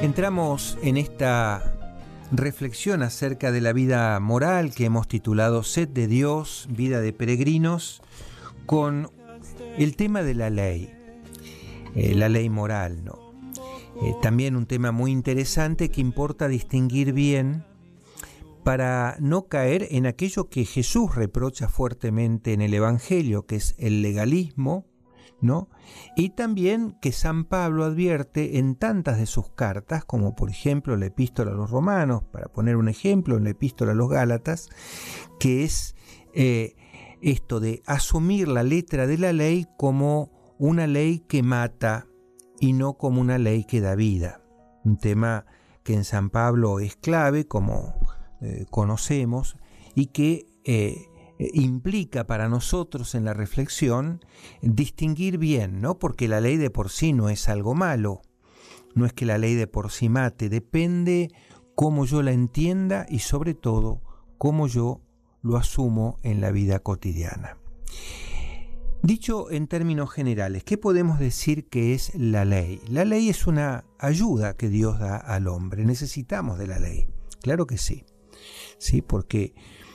Entramos en esta reflexión acerca de la vida moral que hemos titulado Sed de Dios, vida de peregrinos, con el tema de la ley moral, ¿no? También un tema muy interesante que importa distinguir bien para no caer en aquello que Jesús reprocha fuertemente en el Evangelio, que es el legalismo, ¿no? Y también que San Pablo advierte en tantas de sus cartas, como por ejemplo la Epístola a los Romanos, para poner un ejemplo, en la Epístola a los Gálatas, que es esto de asumir la letra de la ley como una ley que mata y no como una ley que da vida. Un tema que en San Pablo es clave, como conocemos, y que implica para nosotros en la reflexión distinguir bien, ¿no? Porque la ley de por sí no es algo malo, no es que la ley de por sí mate, depende cómo yo la entienda y sobre todo cómo yo lo asumo en la vida cotidiana. Dicho en términos generales, ¿qué podemos decir que es la ley? La ley es una ayuda que Dios da al hombre. Necesitamos de la ley, claro que sí. Sí, porque,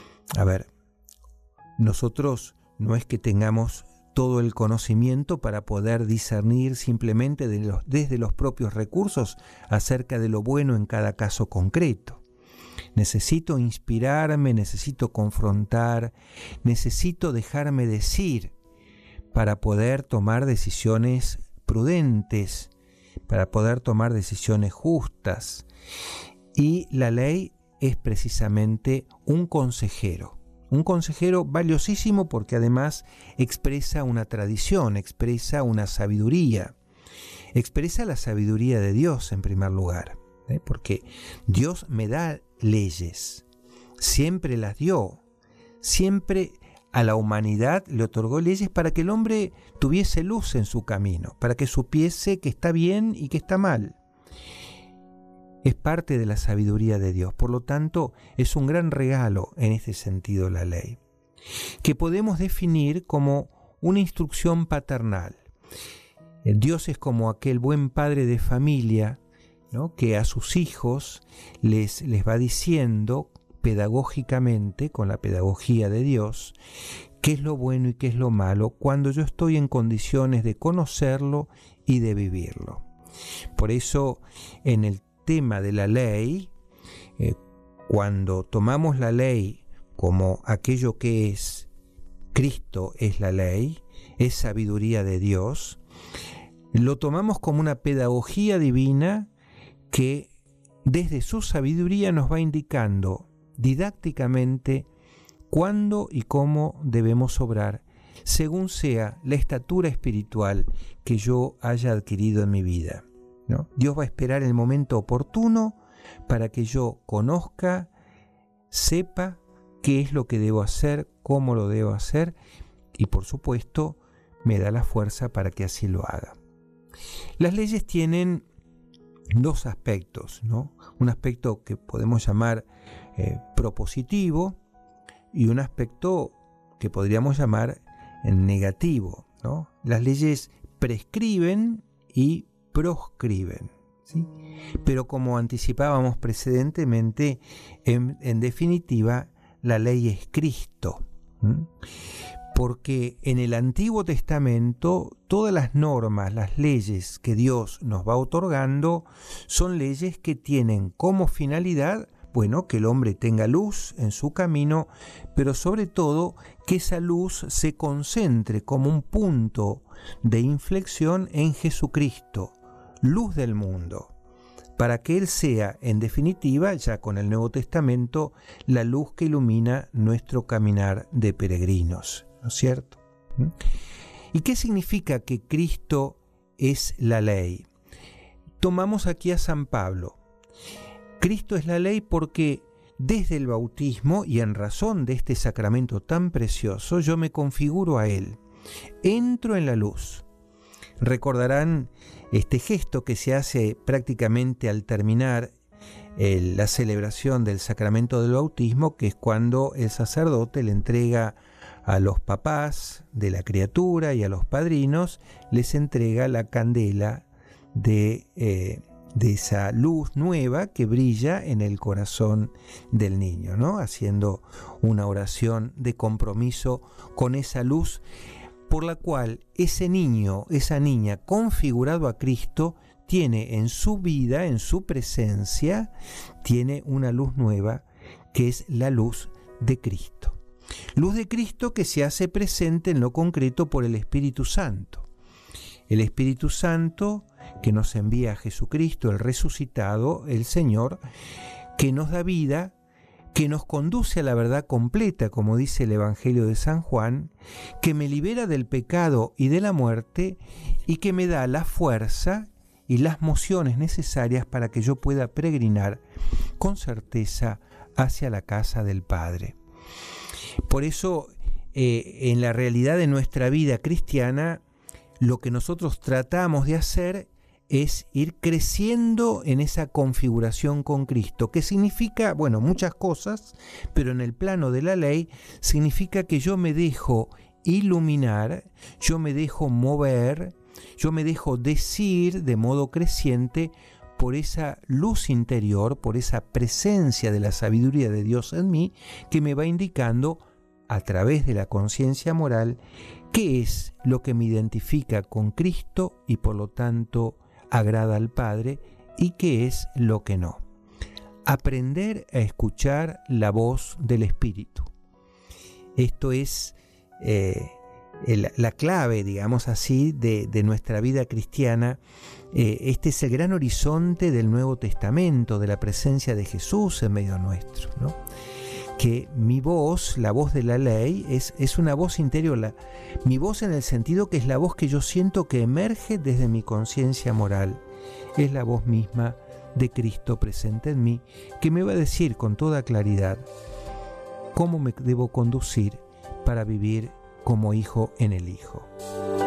nosotros no es que tengamos todo el conocimiento para poder discernir simplemente desde los propios recursos acerca de lo bueno en cada caso concreto. Necesito inspirarme, necesito confrontar, necesito dejarme decir para poder tomar decisiones prudentes, para poder tomar decisiones justas. Y la ley es precisamente un consejero valiosísimo porque además expresa una tradición, expresa una sabiduría, expresa la sabiduría de Dios en primer lugar, porque Dios me da leyes, siempre las dio, siempre a la humanidad le otorgó leyes para que el hombre tuviese luz en su camino, para que supiese que está bien y que está mal. Es parte de la sabiduría de Dios, por lo tanto es un gran regalo en este sentido la ley, que podemos definir como una instrucción paternal. Dios es como aquel buen padre de familia, ¿no? Que a sus hijos les va diciendo pedagógicamente, con la pedagogía de Dios, qué es lo bueno y qué es lo malo cuando yo estoy en condiciones de conocerlo y de vivirlo. Por eso en el tema de la ley, cuando tomamos la ley como aquello que es Cristo es la ley, es sabiduría de Dios, lo tomamos como una pedagogía divina que desde su sabiduría nos va indicando didácticamente cuándo y cómo debemos obrar según sea la estatura espiritual que yo haya adquirido en mi vida, ¿no? Dios va a esperar el momento oportuno para que yo conozca, sepa qué es lo que debo hacer, cómo lo debo hacer y por supuesto me da la fuerza para que así lo haga. Las leyes tienen dos aspectos, ¿no? Un aspecto que podemos llamar propositivo y un aspecto que podríamos llamar negativo, ¿no? Las leyes prescriben y proscriben, ¿sí? Pero como anticipábamos precedentemente, en definitiva, la ley es Cristo, ¿sí? Porque en el Antiguo Testamento todas las normas, las leyes que Dios nos va otorgando son leyes que tienen como finalidad, bueno, que el hombre tenga luz en su camino, pero sobre todo que esa luz se concentre como un punto de inflexión en Jesucristo, luz del mundo, para que Él sea, en definitiva, ya con el Nuevo Testamento, la luz que ilumina nuestro caminar de peregrinos, ¿no es cierto? ¿Y qué significa que Cristo es la ley? Tomamos aquí a San Pablo. Cristo es la ley porque desde el bautismo y en razón de este sacramento tan precioso, yo me configuro a Él. Entro en la luz. Recordarán este gesto que se hace prácticamente al terminar la celebración del sacramento del bautismo, que es cuando el sacerdote le entrega a los papás de la criatura y a los padrinos, les entrega la candela de de esa luz nueva que brilla en el corazón del niño, ¿no? Haciendo una oración de compromiso con esa luz por la cual ese niño, esa niña configurado a Cristo, tiene en su vida, en su presencia, tiene una luz nueva que es la luz de Cristo. Luz de Cristo que se hace presente en lo concreto por el Espíritu Santo. El Espíritu Santo que nos envía a Jesucristo, el resucitado, el Señor, que nos da vida, que nos conduce a la verdad completa, como dice el Evangelio de San Juan, que me libera del pecado y de la muerte y que me da la fuerza y las mociones necesarias para que yo pueda peregrinar con certeza hacia la casa del Padre. Por eso, en la realidad de nuestra vida cristiana, lo que nosotros tratamos de hacer es ir creciendo en esa configuración con Cristo, que significa, bueno, muchas cosas, pero en el plano de la ley significa que yo me dejo iluminar, yo me dejo mover, yo me dejo decir de modo creciente por esa luz interior, por esa presencia de la sabiduría de Dios en mí, que me va indicando a través de la conciencia moral qué es lo que me identifica con Cristo y por lo tanto agrada al Padre y qué es lo que no. Aprender a escuchar la voz del Espíritu. Esto es la clave, digamos así, de nuestra vida cristiana. Este es el gran horizonte del Nuevo Testamento, de la presencia de Jesús en medio nuestro, ¿no? Que mi voz, la voz de la ley, es una voz interior. Mi voz en el sentido que es la voz que yo siento que emerge desde mi conciencia moral. Es la voz misma de Cristo presente en mí, que me va a decir con toda claridad cómo me debo conducir para vivir como hijo en el Hijo.